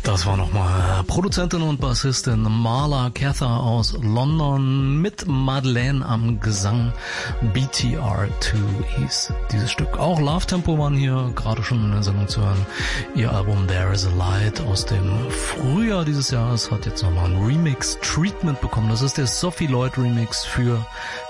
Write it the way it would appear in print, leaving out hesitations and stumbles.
Das war nochmal Produzentin und Bassistin Marla Cather aus London mit Madeleine am Gesang. BTR2 hieß dieses Stück. Auch Love Tempo waren hier gerade schon in der Sendung zu hören. Ihr Album There Is a Light aus dem Frühjahr dieses Jahres hat jetzt nochmal ein Remix-Treatment bekommen. Das ist der Sophie Lloyd Remix für